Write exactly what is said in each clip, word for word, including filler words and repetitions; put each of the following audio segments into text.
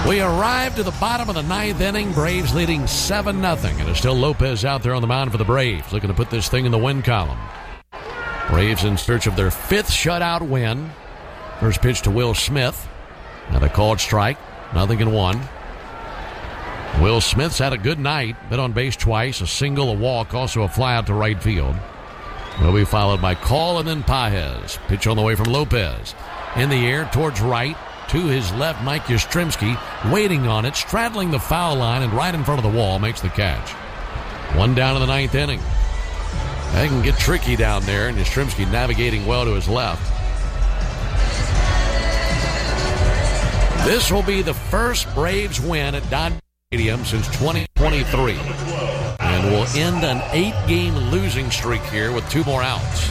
We arrived to the bottom of the ninth inning. Braves leading seven nothing. And it's still Lopez out there on the mound for the Braves, looking to put this thing in the win column. Braves in search of their fifth shutout win. First pitch to Will Smith. And a called strike. Nothing in one. Will Smith's had a good night. Been on base twice. A single, a walk, also a fly out to right field. Will be followed by Call and then Pages. Pitch on the way from Lopez. In the air towards right. To his left, Mike Yastrzemski waiting on it, straddling the foul line and right in front of the wall, makes the catch. One down in the ninth inning. That can get tricky down there, and Yastrzemski navigating well to his left. This will be the first Braves win at Dodger Stadium since twenty twenty-three. And will end an eight-game losing streak here with two more outs.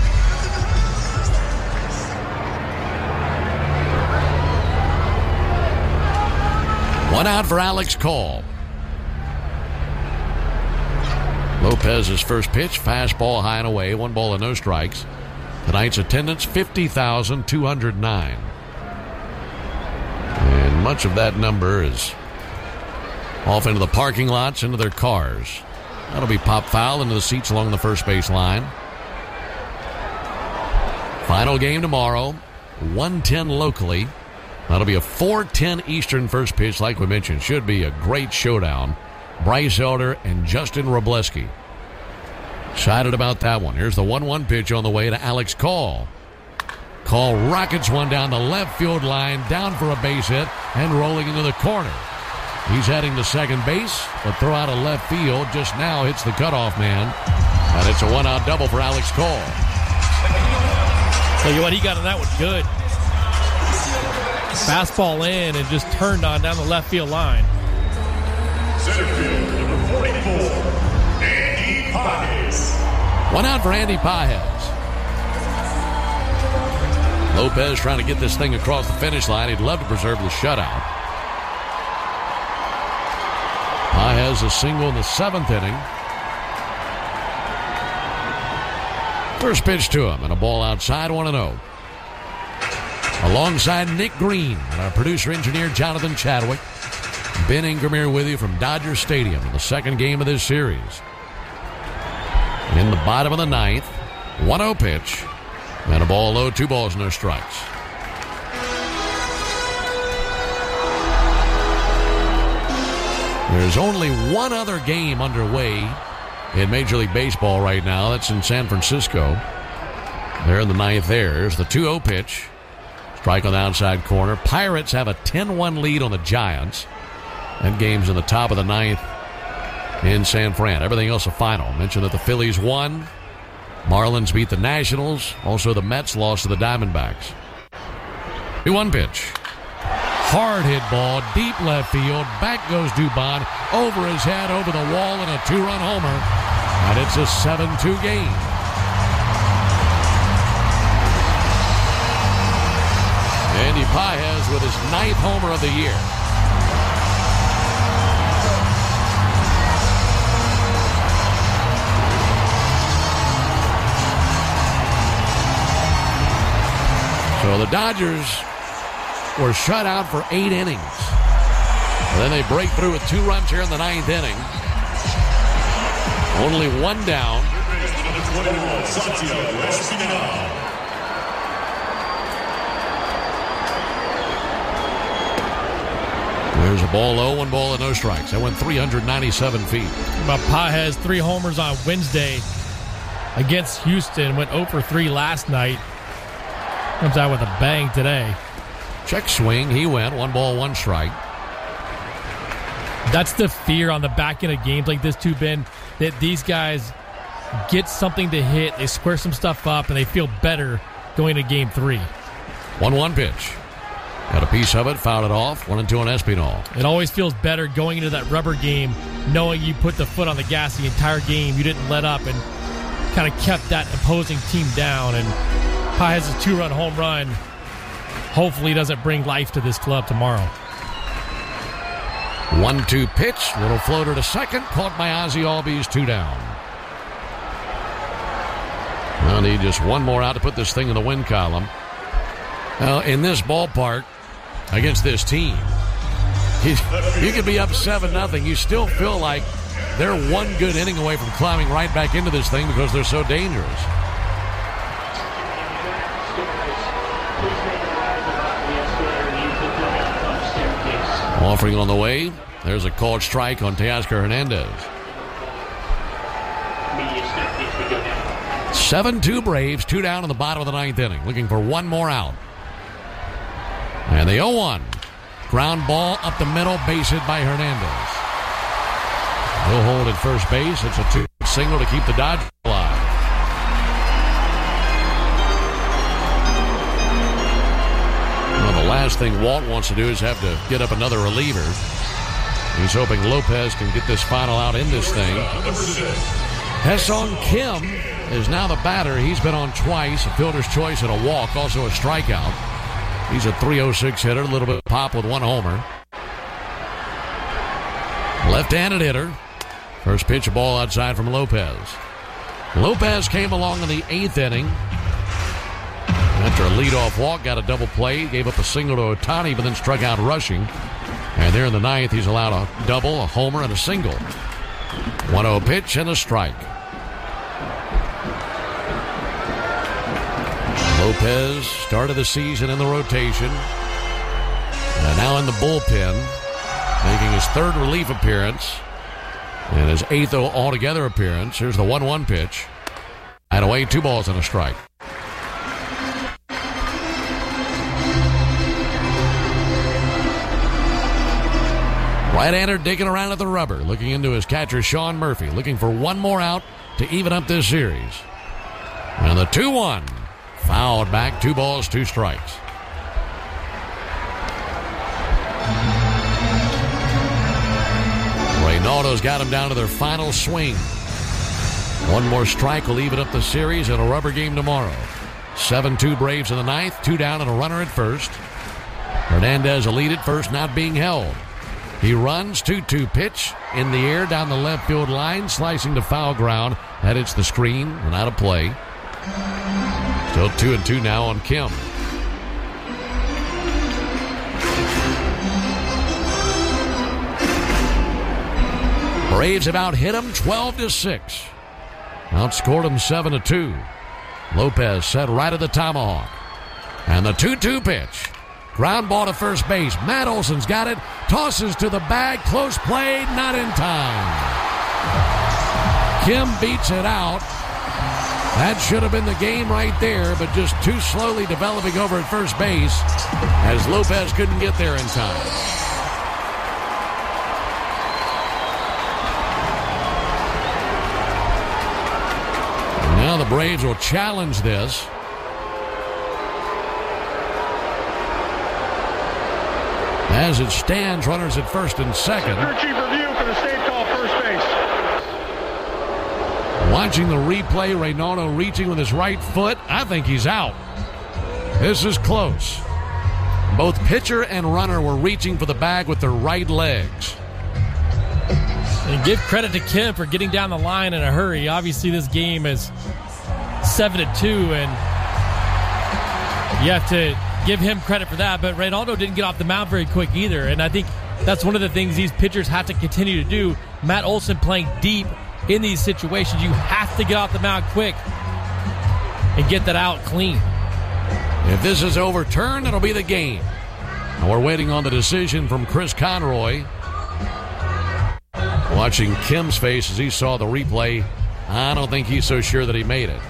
One out for Alex Call. Lopez's first pitch, fastball high and away, one ball and no strikes. Tonight's attendance, fifty thousand two hundred nine. And much of that number is off into the parking lots, into their cars. That'll be pop foul into the seats along the first base line. Final game tomorrow, one ten locally. That'll be a four ten Eastern first pitch, like we mentioned. Should be a great showdown. Bryce Elder and Justin Wrobleski. Excited about that one. Here's the one one pitch on the way to Alex Call. Call rockets one down the left field line, down for a base hit, and rolling into the corner. He's heading to second base, but throw out of left field just now hits the cutoff man. And it's a one-out double for Alex Call. Tell you what, he got on that one good. Fastball in and just turned on down the left field line. Center field, number forty-four, Andy Pages. One out for Andy Pages. Lopez trying to get this thing across the finish line. He'd love to preserve the shutout. Pages a single in the seventh inning. First pitch to him and a ball outside, one and oh. Alongside Nick Green and our producer-engineer Jonathan Chadwick. Ben Ingram here with you from Dodger Stadium in the second game of this series. In the bottom of the ninth, one oh pitch. And a ball low, two balls, no strikes. There's only one other game underway in Major League Baseball right now. That's in San Francisco. They're in the ninth there. There's the two oh pitch. Strike on the outside corner. Pirates have a ten one lead on the Giants. That game's in the top of the ninth in San Fran. Everything else a final. Mentioned that the Phillies won. Marlins beat the Nationals. Also, the Mets lost to the Diamondbacks. two one pitch. Hard hit ball, deep left field. Back goes Dubon. Over his head, over the wall, and a two-run homer. And it's a seven two game. Andy Pages with his ninth homer of the year. So the Dodgers were shut out for eight innings. And then they break through with two runs here in the ninth inning. Only one down. There's a ball low, one ball and no strikes. That went three hundred ninety-seven feet. But Pages, three homers on Wednesday against Houston. Went oh for three last night. Comes out with a bang today. Check swing. He went. One ball, one strike. That's the fear on the back end of games like this too, Ben, that these guys get something to hit, they square some stuff up, and they feel better going to game three. one one pitch. Got a piece of it, fouled it off. One and two on Espinal. It always feels better going into that rubber game knowing you put the foot on the gas the entire game. You didn't let up and kind of kept that opposing team down. And Pages' two-run home run hopefully doesn't bring life to this club tomorrow. one two pitch. Little floater to second. Caught by Ozzie Albies. Two down. Well, need just one more out to put this thing in the win column. Well, in this ballpark, against this team, you, you could be up seven nothing. You still feel like they're one good inning away from climbing right back into this thing because they're so dangerous. Offering on the way. There's a called strike on Teoscar Hernandez. seven two Braves, two down in the bottom of the ninth inning. Looking for one more out. And the oh one. Ground ball up the middle, base hit by Hernandez. He'll hold at first base. It's a two single to keep the Dodgers alive. Well, the last thing Walt wants to do is have to get up another reliever. He's hoping Lopez can get this final out in this thing. Ha-Seong Kim is now the batter. He's been on twice, a fielder's choice and a walk, also a strikeout. He's a three oh six hitter, a little bit of pop with one homer. Left-handed hitter. First pitch, a ball outside from Lopez. Lopez came along in the eighth inning. After a leadoff walk, got a double play, gave up a single to Ohtani, but then struck out rushing. And there in the ninth, he's allowed a double, a homer, and a single. one oh pitch and a strike. Lopez started the season in the rotation. And now in the bullpen, making his third relief appearance and his eighth altogether appearance. Here's the one one pitch. And away, two balls and a strike. Right-hander digging around at the rubber, looking into his catcher, Sean Murphy, looking for one more out to even up this series. And the two one. Fouled back, two balls, two strikes. Reynaldo's got him down to their final swing. One more strike will even up the series in a rubber game tomorrow. seven two Braves in the ninth, two down and a runner at first. Hernandez a lead at first, not being held. He runs, two two pitch in the air down the left field line, slicing to foul ground. That hits the screen and out of play. Still two and two now on Kim. Braves have out hit him twelve to six. Outscored him seven to two. Lopez set right at the tomahawk. And the two two pitch. Ground ball to first base. Matt Olson's got it. Tosses to the bag. Close play. Not in time. Kim beats it out. That should have been the game right there, but just too slowly developing over at first base as Lopez couldn't get there in time. And now the Braves will challenge this. As it stands, runners at first and second. Crew chief review for the state call first base. Watching the replay, Reynaldo reaching with his right foot. I think he's out. This is close. Both pitcher and runner were reaching for the bag with their right legs. And give credit to Kim for getting down the line in a hurry. Obviously, this game is seven to two, and you have to give him credit for that. But Reynaldo didn't get off the mound very quick either, and I think that's one of the things these pitchers have to continue to do. Matt Olson playing deep in these situations, you have to get off the mound quick and get that out clean. If this is overturned, it'll be the game. And we're waiting on the decision from Chris Conroy. Watching Kim's face as he saw the replay, I don't think he's so sure that he made it.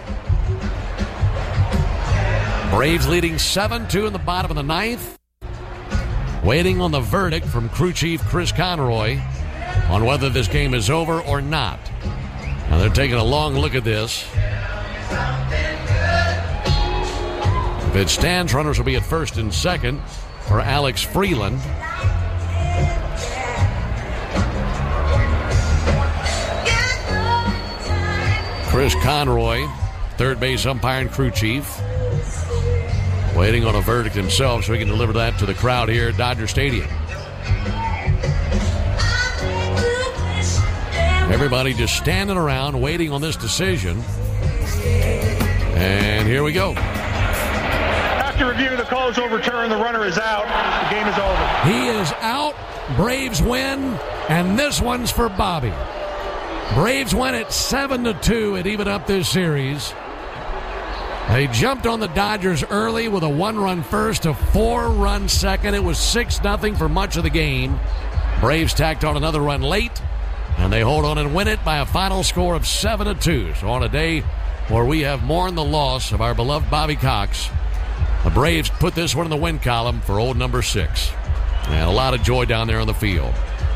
Braves leading seven two in the bottom of the ninth. Waiting on the verdict from crew chief Chris Conroy on whether this game is over or not. Now they're taking a long look at this. If it stands, runners will be at first and second for Alex Freeland. Chris Conroy, third base umpire and crew chief, waiting on a verdict himself so he can deliver that to the crowd here at Dodger Stadium. Everybody just standing around waiting on this decision. And here we go. After have to review. The call is overturned. The runner is out. The game is over. He is out. Braves win, and this one's for Bobby. Braves win at seven to two and even up this series. They jumped on the Dodgers early with a one-run first, a four-run second. It was six nothing for much of the game. Braves tacked on another run late, and they hold on and win it by a final score of seven to two. So on a day where we have mourned the loss of our beloved Bobby Cox, the Braves put this one in the win column for old number six. And a lot of joy down there on the field.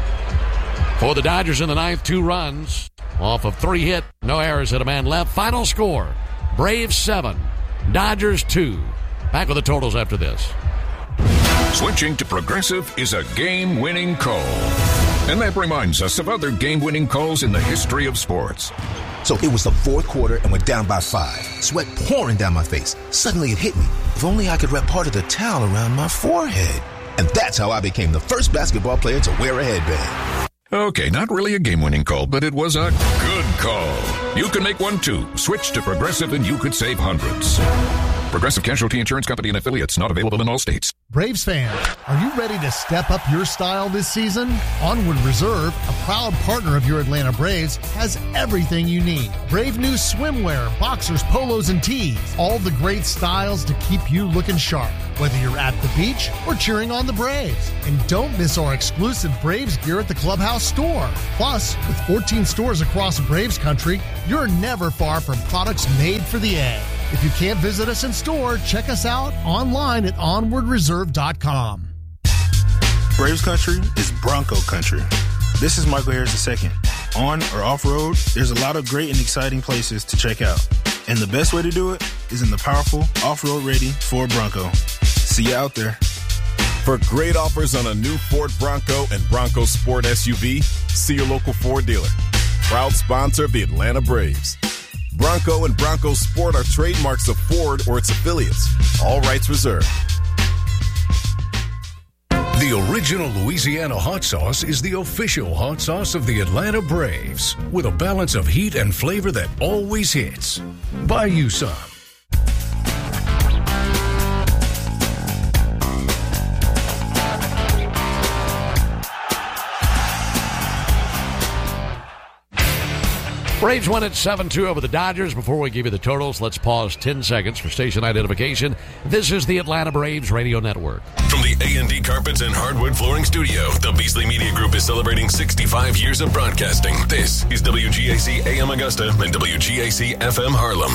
For the Dodgers in the ninth, two runs off of three hit, no errors, hit a man left. Final score, Braves seven, Dodgers two. Back with the totals after this. Switching to Progressive is a game-winning call. And that reminds us of other game-winning calls in the history of sports. So it was the fourth quarter and we're down by five. Sweat pouring down my face. Suddenly it hit me. If only I could wrap part of the towel around my forehead. And that's how I became the first basketball player to wear a headband. Okay, not really a game-winning call, but it was a good call. You can make one too. Switch to Progressive and you could save hundreds. Progressive Casualty Insurance Company and affiliates, not available in all states. Braves fans, are you ready to step up your style this season? Onward Reserve, a proud partner of your Atlanta Braves, has everything you need. Brave new swimwear, boxers, polos, and tees. All the great styles to keep you looking sharp, whether you're at the beach or cheering on the Braves. And don't miss our exclusive Braves gear at the Clubhouse store. Plus, with fourteen stores across Braves country, you're never far from products made for the A. If you can't visit us in store, check us out online at onward reserve dot com. Braves country is Bronco country. This is Michael Harris the second. On or off-road, there's a lot of great and exciting places to check out. And the best way to do it is in the powerful, off-road ready Ford Bronco. See you out there. For great offers on a new Ford Bronco and Bronco Sport S U V, see your local Ford dealer. Proud sponsor of the Atlanta Braves. Bronco and Bronco Sport are trademarks of Ford or its affiliates. All rights reserved. The original Louisiana hot sauce is the official hot sauce of the Atlanta Braves, with a balance of heat and flavor that always hits. Buy you some. Braves won at seven two over the Dodgers. Before we give you the totals, let's pause ten seconds for station identification. This is the Atlanta Braves Radio Network. From the A and D Carpets and Hardwood Flooring Studio, the Beasley Media Group is celebrating sixty-five years of broadcasting. This is W G A C A M Augusta and W G A C F M Harlem.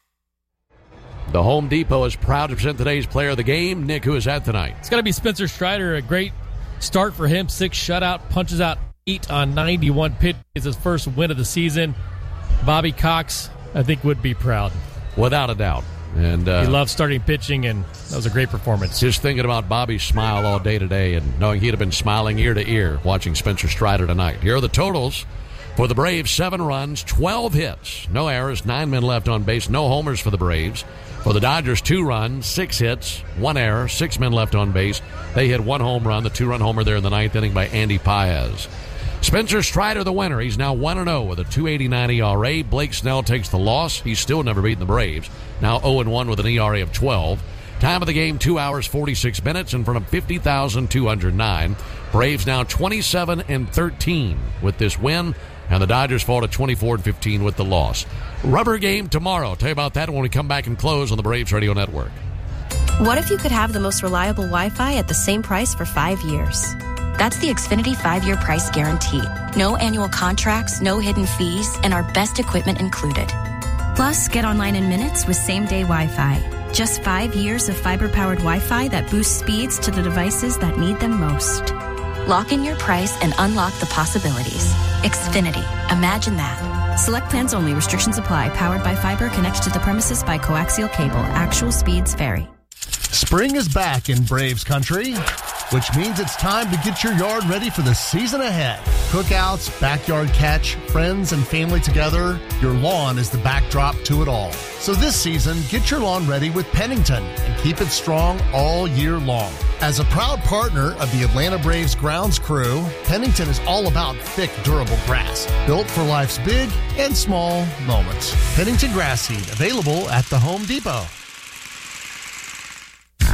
The Home Depot is proud to present today's player of the game. Nick, who is that tonight? It's got to be Spencer Strider. A great start for him. Six shutout, punches out eight on ninety-one pitches. His first win of the season. Bobby Cox, I think, would be proud. Without a doubt. And uh, he loves starting pitching, and that was a great performance. Just thinking about Bobby's smile all day today and knowing he'd have been smiling ear to ear watching Spencer Strider tonight. Here are the totals for the Braves. Seven runs, twelve hits, no errors, nine men left on base, no homers for the Braves. For the Dodgers, two runs, six hits, one error, six men left on base. They hit one home run, the two-run homer there in the ninth inning by Andy Paez. Spencer Strider, the winner. He's now one and oh with a two eighty-nine E R A. Blake Snell takes the loss. He's still never beaten the Braves. Now oh and one with an E R A of twelve. Time of the game, two hours, forty-six minutes in front of fifty thousand two hundred nine. Braves now twenty-seven and thirteen with this win, and the Dodgers fall to twenty-four and fifteen with the loss. Rubber game tomorrow. I'll tell you about that when we come back and close on the Braves Radio Network. What if you could have the most reliable Wi-Fi at the same price for five years? That's the Xfinity five-year price guarantee. No annual contracts, no hidden fees, and our best equipment included. Plus, get online in minutes with same-day Wi-Fi. Just five years of fiber-powered Wi-Fi that boosts speeds to the devices that need them most. Lock in your price and unlock the possibilities. Xfinity. Imagine that. Select plans only. Restrictions apply. Powered by fiber. Connected to the premises by coaxial cable. Actual speeds vary. Spring is back in Braves country, which means it's time to get your yard ready for the season ahead. Cookouts, backyard catch, friends and family together, your lawn is the backdrop to it all. So this season, get your lawn ready with Pennington and keep it strong all year long. As a proud partner of the Atlanta Braves grounds crew, Pennington is all about thick, durable grass, built for life's big and small moments. Pennington grass seed, available at the Home Depot.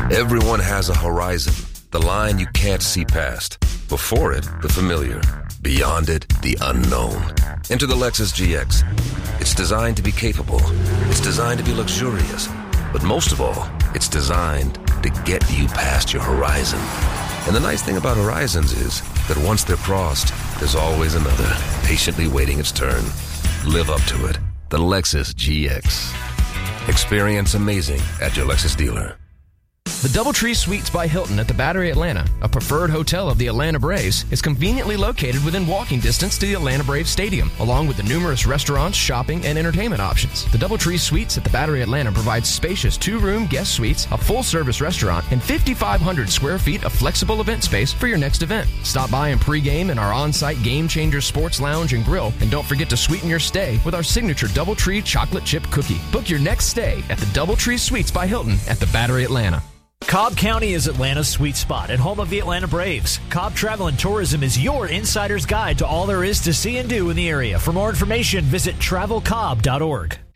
Everyone has a horizon, the line you can't see past. Before it, the familiar. Beyond it, the unknown. Enter the Lexus G X. It's designed to be capable. It's designed to be luxurious. But most of all, it's designed to get you past your horizon. And the nice thing about horizons is that once they're crossed, there's always another, patiently waiting its turn. Live up to it. The Lexus G X. Experience amazing at your Lexus dealer. The DoubleTree Suites by Hilton at the Battery Atlanta, a preferred hotel of the Atlanta Braves, is conveniently located within walking distance to the Atlanta Braves Stadium, along with the numerous restaurants, shopping, and entertainment options. The DoubleTree Suites at the Battery Atlanta provides spacious two-room guest suites, a full-service restaurant, and fifty-five hundred square feet of flexible event space for your next event. Stop by and pregame in our on-site Game Changer Sports Lounge and Grill, and don't forget to sweeten your stay with our signature DoubleTree chocolate chip cookie. Book your next stay at the DoubleTree Suites by Hilton at the Battery Atlanta. Cobb County is Atlanta's sweet spot and home of the Atlanta Braves. Cobb Travel and Tourism is your insider's guide to all there is to see and do in the area. For more information, visit travel cobb dot org.